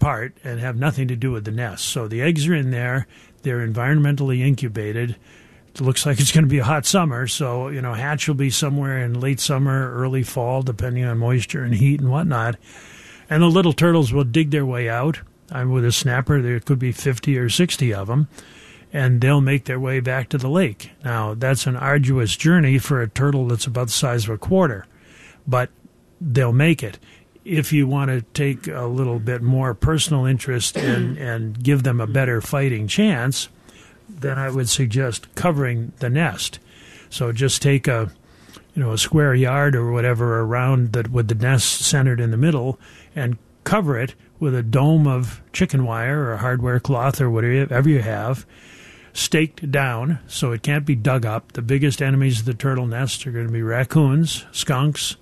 apart and have nothing to do with the nest. So the eggs are in there. They're environmentally incubated. It looks like it's going to be a hot summer, so, hatch will be somewhere in late summer, early fall, depending on moisture and heat and whatnot. And the little turtles will dig their way out. With a snapper, there could be 50 or 60 of them, and they'll make their way back to the lake. Now, that's an arduous journey for a turtle that's about the size of a quarter, but they'll make it. If you want to take a little bit more personal interest and give them a better fighting chance, then I would suggest covering the nest. So just take a square yard or whatever around that with the nest centered in the middle and cover it with a dome of chicken wire or hardware cloth or whatever you have, staked down so it can't be dug up. The biggest enemies of the turtle nest are going to be raccoons, skunks,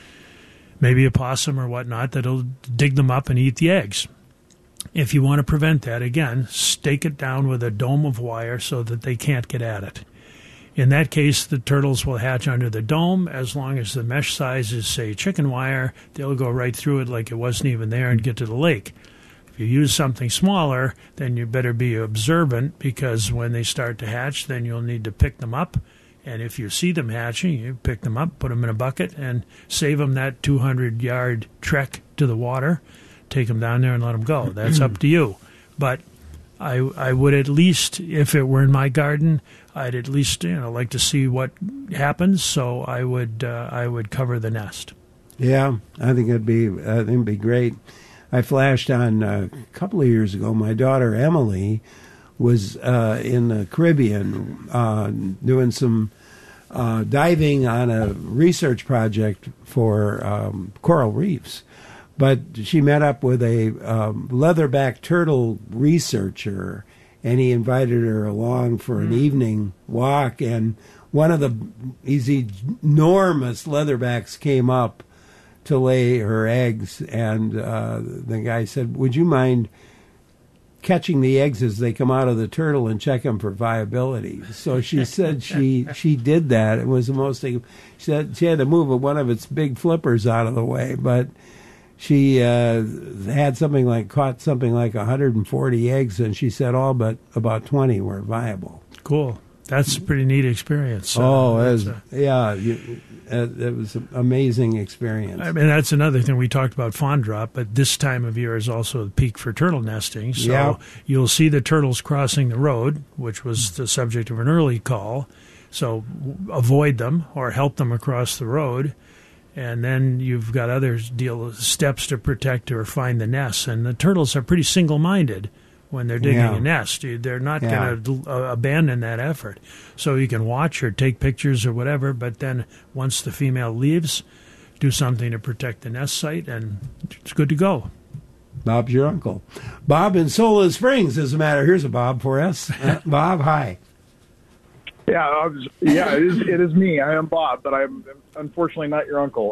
maybe a possum or whatnot that'll dig them up and eat the eggs. If you want to prevent that, again, stake it down with a dome of wire so that they can't get at it. In that case, the turtles will hatch under the dome. As long as the mesh size is, say, chicken wire, they'll go right through it like it wasn't even there and get to the lake. If you use something smaller, then you better be observant, because when they start to hatch, then you'll need to pick them up. And if you see them hatching, you pick them up, put them in a bucket, and save them that 200-yard trek to the water. Take them down there and let them go. That's up to you. But I would at least, if it were in my garden, I'd at least like to see what happens. So I would cover the nest. Yeah, I think it'd be great. I flashed on a couple of years ago. My daughter Emily was in the Caribbean doing some diving on a research project for coral reefs. But she met up with a leatherback turtle researcher, and he invited her along for an evening walk. And one of these enormous leatherbacks came up to lay her eggs, and the guy said, "Would you mind catching the eggs as they come out of the turtle and check them for viability?" So she said she did that. It was the most thing. She said she had to move one of its big flippers out of the way, but she caught something like 140 eggs, and she said all but about 20 were viable. Cool. That's a pretty neat experience. It was an amazing experience. I mean, that's another thing. We talked about fawn drop, but this time of year is also the peak for turtle nesting. So you'll see the turtles crossing the road, which was the subject of an early call. So avoid them or help them across the road. And then you've got other steps to protect or find the nests. And the turtles are pretty single-minded when they're digging a nest. They're not going to abandon that effort. So you can watch or take pictures or whatever, but then once the female leaves, do something to protect the nest site, and it's good to go. Bob's your uncle. Bob in Sola Springs, as a matter. Here's a Bob for us. Bob, hi. Yeah, it is me. I am Bob, but I'm unfortunately not your uncle.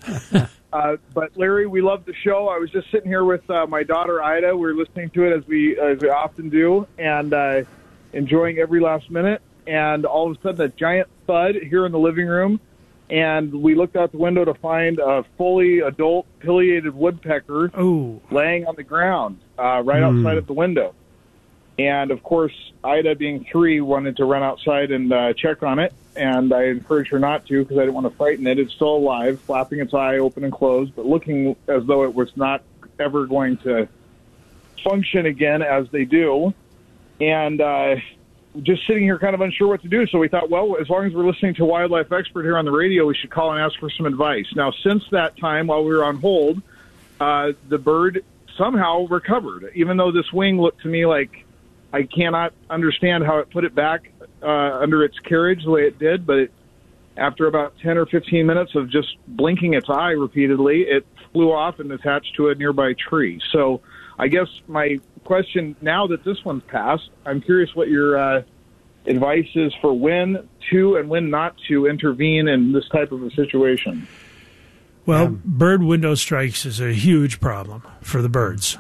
But Larry, we love the show. I was just sitting here with my daughter Ida. We were listening to it as we often do, and enjoying every last minute. And all of a sudden, a giant thud here in the living room, and we looked out the window to find a fully adult pileated woodpecker laying on the ground right outside of the window. And, of course, Ida, being 3, wanted to run outside and check on it, and I encouraged her not to because I didn't want to frighten it. It's still alive, flapping its eye open and closed, but looking as though it was not ever going to function again as they do. And just sitting here kind of unsure what to do. So we thought, well, as long as we're listening to Wildlife Expert here on the radio, we should call and ask for some advice. Now, since that time, while we were on hold, the bird somehow recovered, even though this wing looked to me like I cannot understand how it put it back under its carriage the way it did, but after about 10 or 15 minutes of just blinking its eye repeatedly, it flew off and attached to a nearby tree. So I guess my question, now that this one's passed, I'm curious what your advice is for when to and when not to intervene in this type of a situation. Well, bird window strikes is a huge problem for the birds.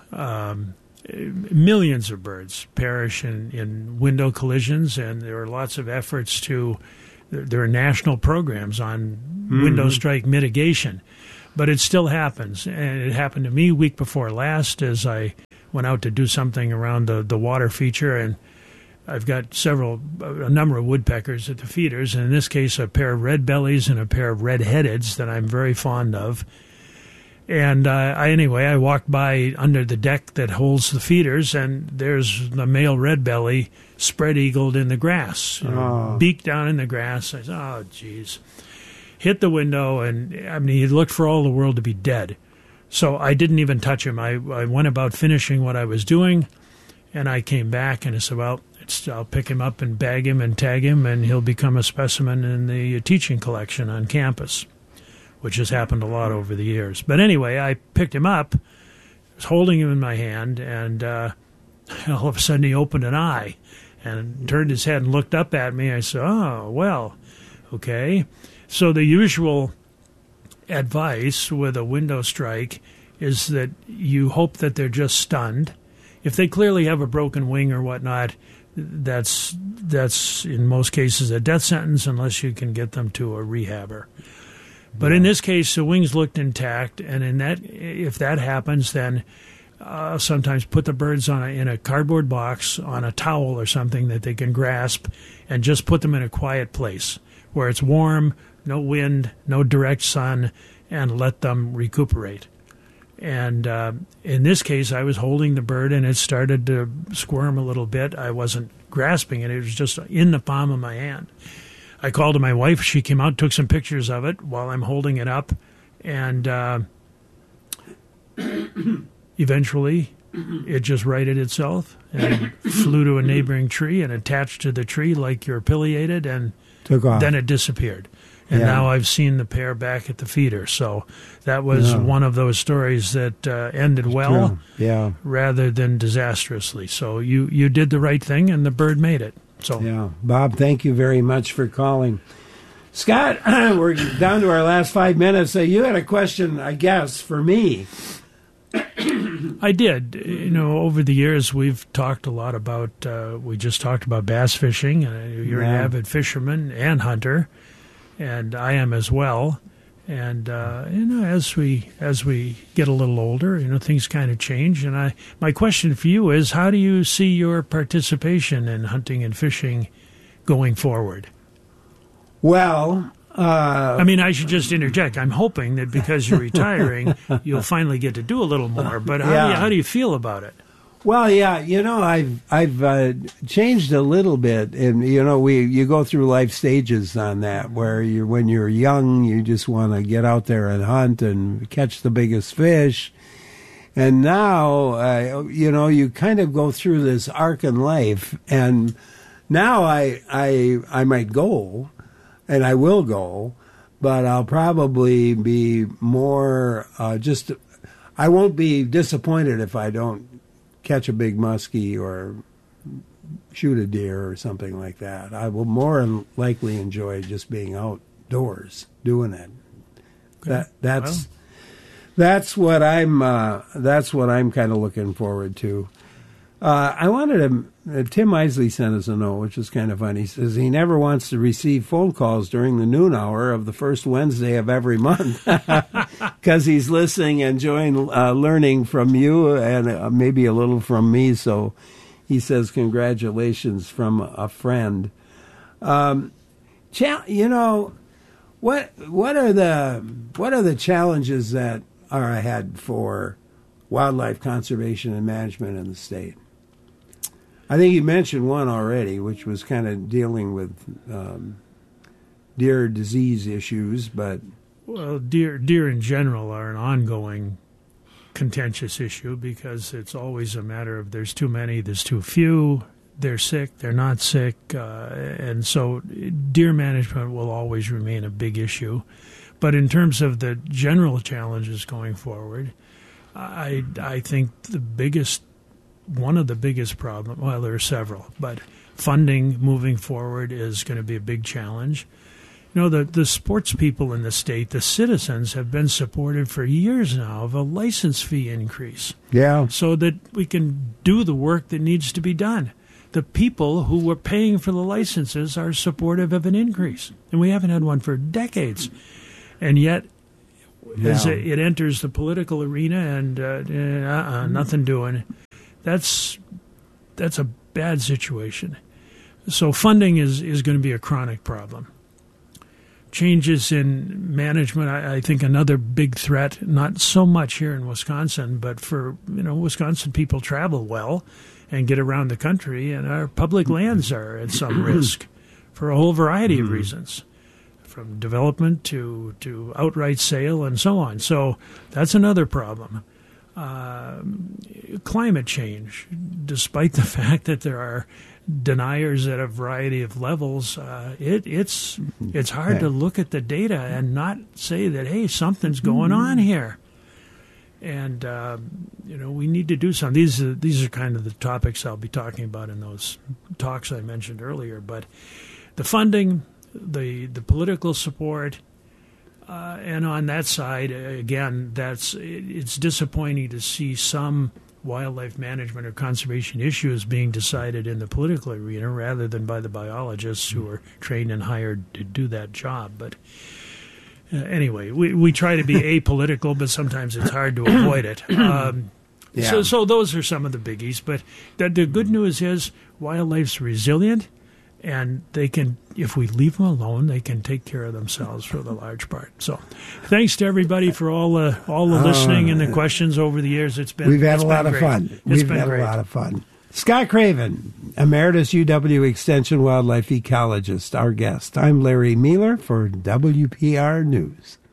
Millions of birds perish in window collisions, and there are lots of efforts there are national programs on window strike mitigation. But it still happens, and it happened to me week before last as I went out to do something around the water feature, and I've got a number of woodpeckers at the feeders, and in this case, a pair of red bellies and a pair of red-headeds that I'm very fond of. And I walked by under the deck that holds the feeders, and there's the male red belly spread-eagled in the grass, beak down in the grass. I said, oh, geez. Hit the window, and I mean, he looked for all the world to be dead. So I didn't even touch him. I went about finishing what I was doing, and I came back, and I said, well, I'll pick him up and bag him and tag him, and he'll become a specimen in the teaching collection on campus, which has happened a lot over the years. But anyway, I picked him up, was holding him in my hand, and all of a sudden he opened an eye and turned his head and looked up at me. I said, oh, well, okay. So the usual advice with a window strike is that you hope that they're just stunned. If they clearly have a broken wing or whatnot, that's in most cases a death sentence unless you can get them to a rehabber. But in this case, the wings looked intact, and if that happens, then sometimes put the birds in a cardboard box on a towel or something that they can grasp, and just put them in a quiet place where it's warm, no wind, no direct sun, and let them recuperate. And in this case, I was holding the bird, and it started to squirm a little bit. I wasn't grasping it. It was just in the palm of my hand. I called to my wife. She came out, took some pictures of it while I'm holding it up, and eventually it just righted itself and flew to a neighboring tree and attached to the tree like you're pileated, and took off. Then it disappeared. And now I've seen the pair back at the feeder. So that was one of those stories that ended well rather than disastrously. So you did the right thing, and the bird made it. So yeah, Bob, thank you very much for calling. Scott, we're down to our last 5 minutes. So you had a question, I guess, for me. I did. Over the years, we've talked a lot about, we just talked about bass fishing. You're an avid fisherman and hunter, and I am as well. And as we get a little older, things kind of change. And my question for you is, how do you see your participation in hunting and fishing going forward? Well, I should just interject. I'm hoping that because you're retiring, you'll finally get to do a little more. But how do you feel about it? Well, yeah, I've changed a little bit, and you go through life stages on that. Where when you're young, you just want to get out there and hunt and catch the biggest fish, and now you kind of go through this arc in life, and now I might go, and I will go, but I'll probably be more I won't be disappointed if I don't catch a big muskie or shoot a deer or something like that. I will more likely enjoy just being outdoors doing it. Okay. That's what I'm kind of looking forward to. I wanted to. Tim Isley sent us a note, which is kind of funny. He says he never wants to receive phone calls during the noon hour of the first Wednesday of every month because he's listening, enjoying learning from you and maybe a little from me. So he says congratulations from a friend. What are the challenges that are ahead for wildlife conservation and management in the state? I think you mentioned one already, which was kind of dealing with deer disease issues, but deer in general are an ongoing contentious issue because it's always a matter of there's too many, there's too few, they're sick, they're not sick, and so deer management will always remain a big issue. But in terms of the general challenges going forward, I think one of the biggest problems, well, there are several, but funding moving forward is going to be a big challenge. The sports people in the state, the citizens, have been supportive for years now of a license fee increase. Yeah. So that we can do the work that needs to be done. The people who were paying for the licenses are supportive of an increase, and we haven't had one for decades. And yet, as it enters the political arena, and nothing doing. that's a bad situation. So funding is going to be a chronic problem. Changes in management, I think another big threat, not so much here in Wisconsin, but for, Wisconsin people travel well and get around the country, and our public lands are at some risk for a whole variety of reasons, from development to outright sale and so on. So that's another problem. Climate change, despite the fact that there are deniers at a variety of levels, it's hard to look at the data and not say that, hey, something's going on here. And we need to do something. These are kind of the topics I'll be talking about in those talks I mentioned earlier. But the funding, the political support, and on that side, again, it's disappointing to see some wildlife management or conservation issues being decided in the political arena rather than by the biologists who are trained and hired to do that job. But anyway, we try to be apolitical, but sometimes it's hard to avoid it. So those are some of the biggies. But the good news is wildlife's resilient, and they can, if we leave them alone, they can take care of themselves for the large part. So, thanks to everybody for all the listening and the questions over the years. We've had a lot of fun. We've had a lot of fun. Scott Craven, Emeritus UW Extension Wildlife Ecologist, our guest. I'm Larry Mueller for WPR News.